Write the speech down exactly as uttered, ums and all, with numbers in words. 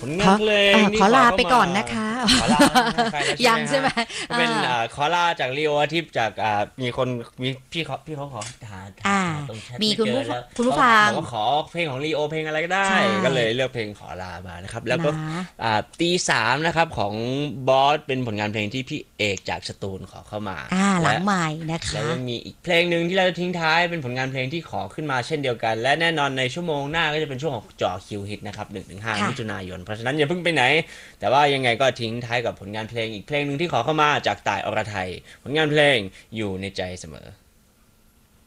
ผลงานเพลงที่ขอลาขอเข้ามาไปก่อนนะคะขอลาใครแล้วใช่ไหมฮะยังใช่ไหมก็เป็นอ่าอ่าขอลาจากลีโออาทิตย์จากอ่ามีคนมีพี่เขาพี่เขาขอหาหาอ่าหาตรงแชทมีคุณผู้ไม่เจอแล้วคุณผู้เขาฟังบอกว่าขอเพลงของลีโอเพลงอะไรก็ได้ใช่ก็เลยเลือกเพลงขอลามานะครับแล้วก็นะอ่าตีสามนะครับของบอสเป็นผลงานเพลงที่พี่เอกจากสตูลขอเข้ามาอ่าหลัและงใหม่นะแล้วคะยังมีอีกเพลงหนึ่งที่เราจะทิ้งท้ายเป็นผลงานเพลงที่ขอขึ้นมาเช่นเดียวกันและแน่นอนในชั่วโมงหน้าก็จะเป็นช่วงของจ่อคิวฮิตนะครับหนึ่งถึงห้าค่ะมิถุนายนเพราะฉะนั้นอย่าเพิ่งไปไหนแต่ว่ายังไงก็ทิ้งท้ายกับผลงานเพลงอีกเพลงหนึ่งที่ขอเข้ามาจากต่ายอรไทยผลงานเพลงอยู่ในใจเสมอ